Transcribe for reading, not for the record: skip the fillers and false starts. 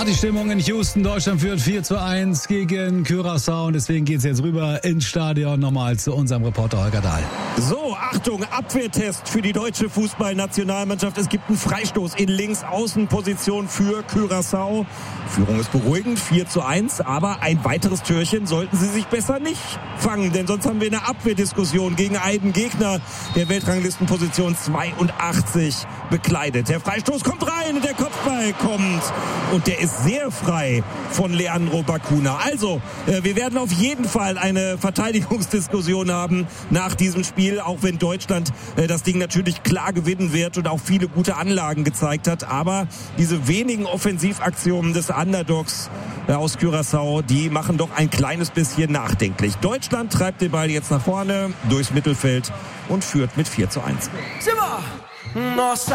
Partystimmung in Houston. Deutschland führt 4:1 gegen Curaçao. Und deswegen geht's jetzt rüber ins Stadion nochmal zu unserem Reporter Holger Dahl. So, Achtung, Abwehrtest für die deutsche Fußballnationalmannschaft. Es gibt einen Freistoß in Linksaußenposition für Curaçao. Führung ist beruhigend, 4:1. Aber ein weiteres Türchen sollten sie sich besser nicht fangen. Denn sonst haben wir eine Abwehrdiskussion gegen einen Gegner, der Weltranglistenposition 82 bekleidet. Der Freistoß kommt rein und der Kopfball kommt. Und der ist sehr frei von Leandro Bacuna. Also, wir werden auf jeden Fall eine Verteidigungsdiskussion haben nach diesem Spiel, auch wenn Deutschland das Ding natürlich klar gewinnen wird und auch viele gute Anlagen gezeigt hat. Aber diese wenigen Offensivaktionen des Underdogs aus Curaçao, die machen doch ein kleines bisschen nachdenklich. Deutschland treibt den Ball jetzt nach vorne durchs Mittelfeld und führt mit 4:1. Nossa